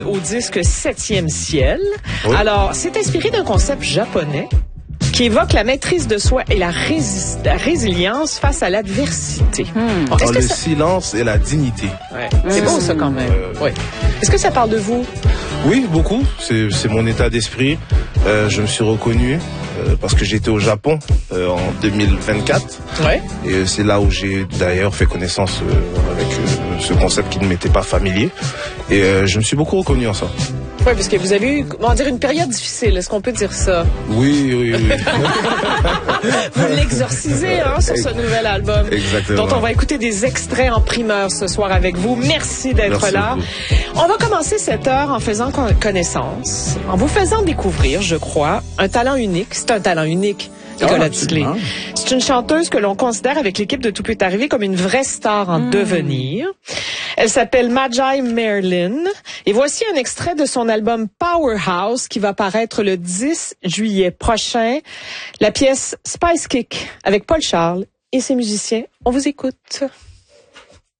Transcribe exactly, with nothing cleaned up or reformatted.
Au disque Septième ciel. Oui. Alors, c'est inspiré d'un concept japonais qui évoque la maîtrise de soi et la, rési- la résilience face à l'adversité. Hmm. Bon, Dans est-ce le que ça... silence et la dignité. Ouais. C'est beau ça quand même. Euh, Oui. Est-ce que ça parle de vous? Oui, beaucoup. C'est, c'est mon état d'esprit. Euh, je me suis reconnu euh, parce que j'étais au Japon euh, en deux mille vingt-quatre. Ouais. Et c'est là où j'ai d'ailleurs fait connaissance euh, avec euh, ce concept qui ne m'était pas familier. Et euh, je me suis beaucoup reconnu en ça. Oui, parce que vous avez eu, comment dire, une période difficile. Est-ce qu'on peut dire ça? Oui, oui, oui. Vous l'exorcisez hein, sur ce nouvel album. Exactement. Dont on va écouter des extraits en primeur ce soir avec vous. Merci d'être Merci là. beaucoup. On va commencer cette heure en faisant con- connaissance, en vous faisant découvrir, je crois, un talent unique. C'est un talent unique, Nicolas Ah, Tisley. absolument. C'est une chanteuse que l'on considère avec l'équipe de Tout peut arriver comme une vraie star en devenir. Elle s'appelle Magi Merlin. Et voici un extrait de son album Powerhouse qui va paraître le dix juillet prochain. La pièce Spice Kick avec Paul Charles et ses musiciens. On vous écoute.